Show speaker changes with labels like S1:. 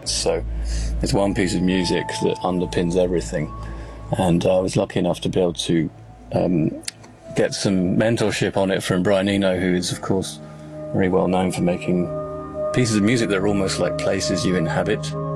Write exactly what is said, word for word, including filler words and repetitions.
S1: notes. So it's one piece of music that underpins everything. And I was lucky enough to be able to um, get some mentorship on it from Brian Eno, who is, of course, very well known for making pieces of music that are almost like places you inhabit.